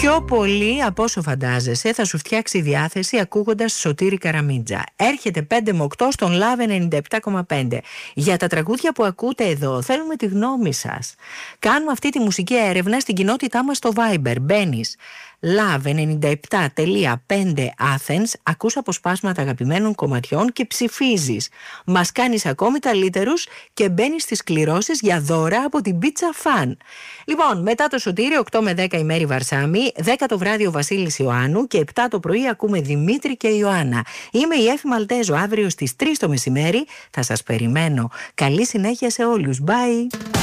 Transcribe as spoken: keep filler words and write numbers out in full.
Πιο πολύ από όσο φαντάζεσαι θα σου φτιάξει η διάθεση ακούγοντας Σωτήρη Καραμίτζα. Έρχεται πέντε με οκτώ στον Love ενενήντα επτά κόμμα πέντε. Για τα τραγούδια που ακούτε εδώ θέλουμε τη γνώμη σας. Κάνουμε αυτή τη μουσική έρευνα στην κοινότητά μας στο Viber. Μπαίνεις Love ενενήντα επτά κόμμα πέντε Athens, ακούς αποσπάσματα αγαπημένων κομματιών και ψηφίζεις. Μας κάνεις ακόμη καλύτερους και μπαίνεις στις κληρώσεις για δώρα από την Pizza Fan. Λοιπόν, μετά το Σωτήρι, οκτώ με δέκα η Μέρη Βαρσάμι, δέκα το βράδυ ο Βασίλης Ιωάννου και επτά το πρωί ακούμε Δημήτρη και Ιωάννα. Είμαι η Έφη Μαλτέζο, αύριο στις τρεις το μεσημέρι θα σας περιμένω. Καλή συνέχεια σε όλους. Bye!